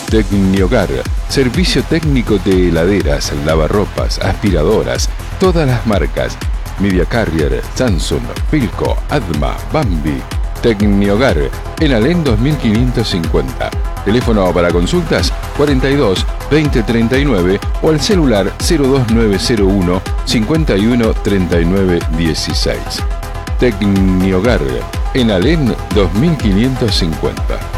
Tecnihogar, servicio técnico de heladeras, lavarropas, aspiradoras, todas las marcas. Media Carrier, Samsung, Philco, Adma, Bambi. Tecnihogar, en Alén 2550. Teléfono para consultas 42 20 39 o al celular 02901 51 39 16. Tecnihogar, en Alén 2550.